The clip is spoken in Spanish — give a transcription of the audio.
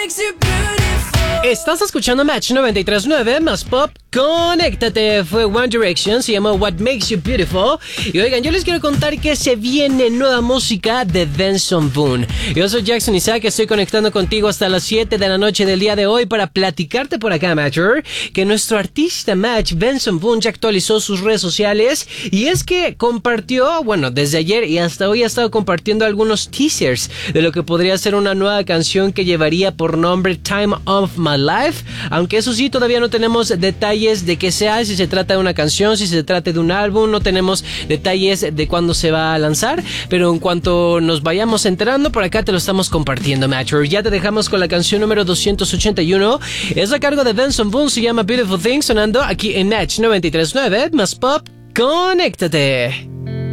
Estás escuchando Match 93.9 más Pop. Conéctate, fue One Direction, se llamó What Makes You Beautiful. Y oigan, yo les quiero contar que se viene nueva música de Benson Boone. Yo soy Jackson Isaac, estoy conectando contigo hasta las 7 de la noche del día de hoy para platicarte por acá, Matcher, que nuestro artista Match, Benson Boone, ya actualizó sus redes sociales. Y es que compartió, bueno, desde ayer y hasta hoy ha estado compartiendo algunos teasers de lo que podría ser una nueva canción que llevaría por nombre Time of My Life. Aunque eso sí, todavía no tenemos detalles de qué sea, si se trata de una canción, si se trata de un álbum, no tenemos detalles de cuándo se va a lanzar, pero en cuanto nos vayamos enterando, por acá te lo estamos compartiendo, Matcher. Ya te dejamos con la canción número 281, es a cargo de Benson Boone, se llama Beautiful Thing, sonando aquí en Match 93.9, más Pop, conéctate.